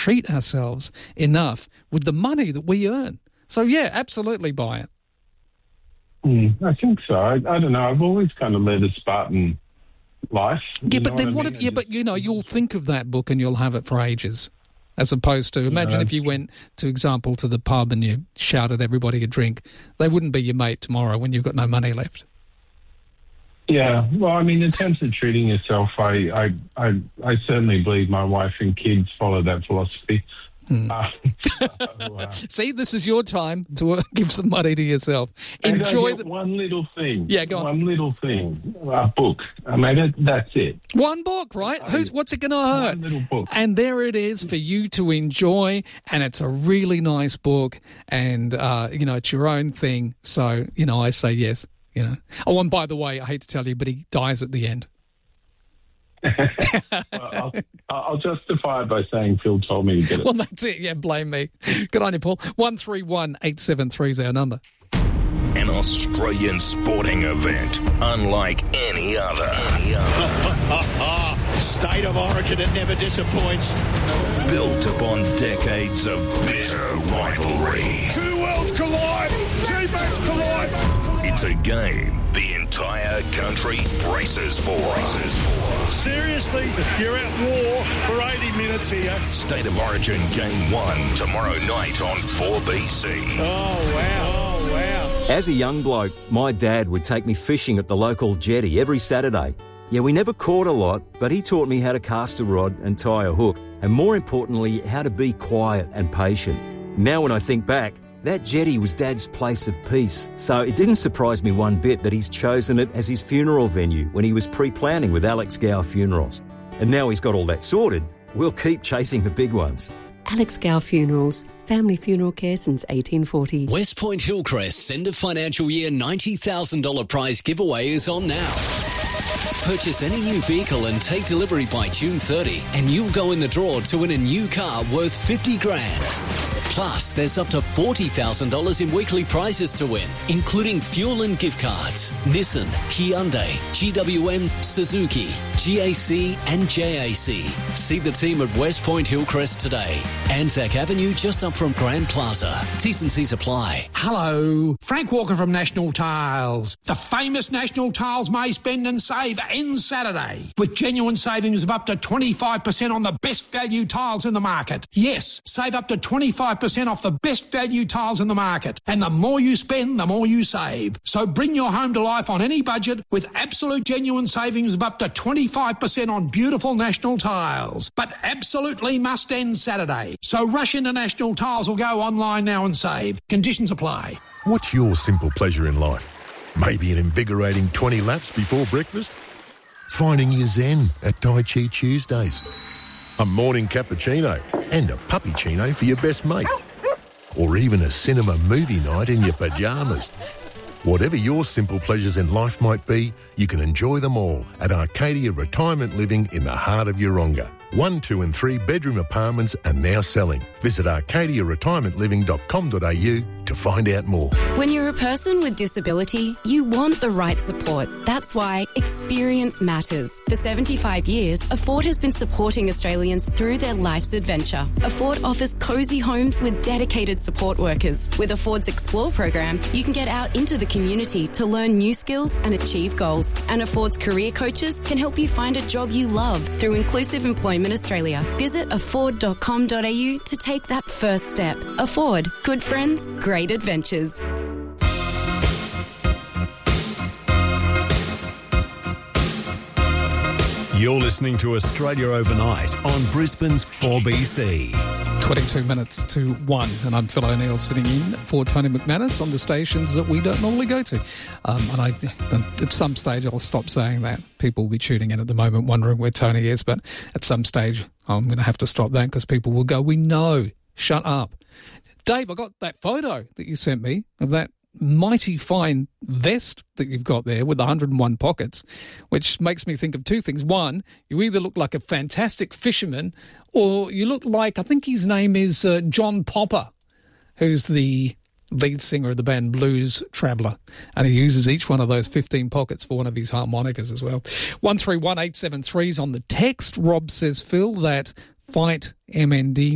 treat ourselves enough with the money that we earn. So, yeah, absolutely buy it. I think so. I don't know. I've always kind of led a Spartan life. Yeah, but then what if... Yeah, but, you'll think of that book and you'll have it for ages. As opposed to, imagine if you went, to example, to the pub and you shouted everybody a drink. They wouldn't be your mate tomorrow when you've got no money left. Yeah, well, I mean, in terms of treating yourself, I certainly believe my wife and kids follow that philosophy. See, this is your time to give some money to yourself. Enjoy one little thing. Yeah, go on. One little thing. A book. I mean, that's it. One book, right? What's it going to hurt? One little book. And there it is for you to enjoy, and it's a really nice book, and it's your own thing. So I say yes. Oh, and by the way, I hate to tell you, but he dies at the end. Well, I'll justify it by saying Phil told me to get it. Well, that's it. Yeah, blame me. Good on you, Paul. 131873 is our number. An Australian sporting event unlike any other. State of origin, it never disappoints. Built upon decades of bitter rivalry. Two worlds collide. Teammates collide. It's a game the entire country braces for. Seriously, you're at war for 80 minutes here. State of Origin Game 1 tomorrow night on 4BC. Oh, wow. As a young bloke, my dad would take me fishing at the local jetty every Saturday. Yeah, we never caught a lot, but he taught me how to cast a rod and tie a hook, and more importantly, how to be quiet and patient. Now when I think back, that jetty was Dad's place of peace, so it didn't surprise me one bit that he's chosen it as his funeral venue when he was pre-planning with Alex Gow Funerals. And now he's got all that sorted, we'll keep chasing the big ones. Alex Gow Funerals, family funeral care since 1840. West Point Hillcrest's end of financial year $90,000 prize giveaway is on now. Purchase any new vehicle and take delivery by June 30 and you'll go in the draw to win a new car worth $50,000. Plus, there's up to $40,000 in weekly prizes to win, including fuel and gift cards. Nissan, Hyundai, GWM, Suzuki, GAC and JAC. See the team at West Point Hillcrest today. Anzac Avenue just up from Grand Plaza. T's and C's apply. Hello, Frank Walker from National Tiles. The famous National Tiles May Spend and Save ends Saturday with genuine savings of up to 25% on the best value tiles in the market. Yes, save up to 25% off the best value tiles in the market. And the more you spend, the more you save. So bring your home to life on any budget with absolute genuine savings of up to 25% on beautiful National Tiles. But absolutely must end Saturday. So rush into National Tiles or go online now and save. Conditions apply. What's your simple pleasure in life? Maybe an invigorating 20 laps before breakfast? Finding your zen at Tai Chi Tuesdays? A morning cappuccino and a puppyccino for your best mate? Or even a cinema movie night in your pyjamas? Whatever your simple pleasures in life might be, you can enjoy them all at Arcadia Retirement Living in the heart of Yeronga. 1, 2 and 3 bedroom apartments are now selling. Visit arcadiaretirementliving.com.au to find out more. When you're a person with disability, you want the right support. That's why experience matters. For 75 years, Afford has been supporting Australians through their life's adventure. Afford offers cosy homes with dedicated support workers. With Afford's Explore program, you can get out into the community to learn new skills and achieve goals. And Afford's career coaches can help you find a job you love through Inclusive Employment Australia. Visit afford.com.au to take that first step. Afford. Good friends, great adventures. You're listening to Australia Overnight on Brisbane's 4BC. 22 minutes to 1, and I'm Phil O'Neill sitting in for Tony McManus on the stations that we don't normally go to. At some stage I'll stop saying that. People will be tuning in at the moment wondering where Tony is, but at some stage I'm going to have to stop that because people will go, we know, shut up. Dave, I got that photo that you sent me of that mighty fine vest that you've got there with 101 pockets, which makes me think of two things. One, you either look like a fantastic fisherman or you look like, I think his name is John Popper, who's the lead singer of the band Blues Traveller, and he uses each one of those 15 pockets for one of his harmonicas as well. 131873 is on the text. Rob says, Phil, that Fight MND